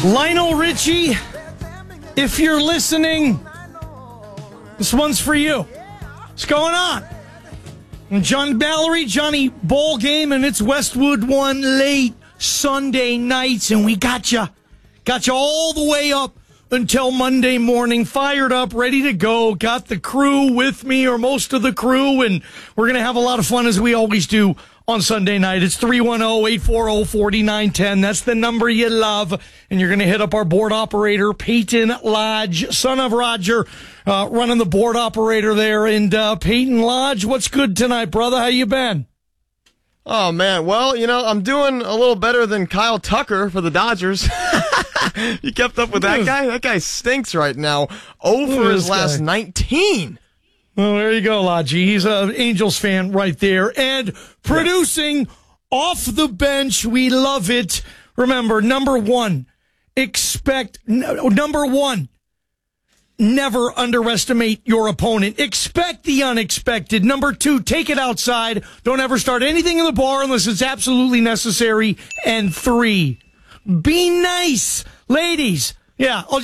Lionel Richie, if you're listening, this one's for you. What's going on? And John Mallory, Johnny, ball game, and it's Westwood One late Sunday nights, and we got you all the way up until Monday morning, fired up, ready to go. Got the crew with me, or most of the crew, and we're going to have a lot of fun as we always do on Sunday night. It's 310-840-4910. That's the number you love. And you're going to hit up our board operator, Peyton Lodge, son of Roger, running the board operator there. And Peyton Lodge, what's good tonight, brother? How you been? Oh, man. Well, I'm doing a little better than Kyle Tucker for the Dodgers. You kept up with that guy? That guy stinks right now. 0 for his last 19. Well, there you go, Lodgy. He's an Angels fan right there. And producing off the bench, we love it. Remember, number one, never underestimate your opponent. Expect the unexpected. Number two, take it outside. Don't ever start anything in the bar unless it's absolutely necessary. And three, be nice. Ladies,